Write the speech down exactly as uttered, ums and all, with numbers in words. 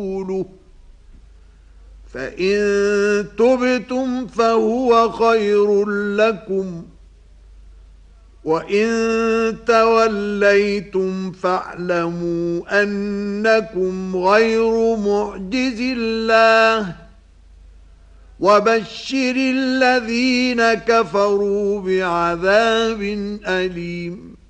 ورسوله فإن تبتم فهو خير لكم وإن توليتم فاعلموا أنكم غير معجز الله وبشر الذين كفروا بعذاب أليم.